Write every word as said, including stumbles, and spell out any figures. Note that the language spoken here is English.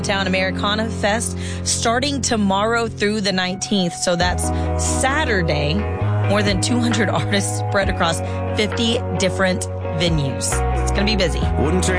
Town Americana Fest starting tomorrow through the nineteenth. So that's Saturday. More than two hundred artists spread across fifty different venues. It's going to be busy. Wouldn't trade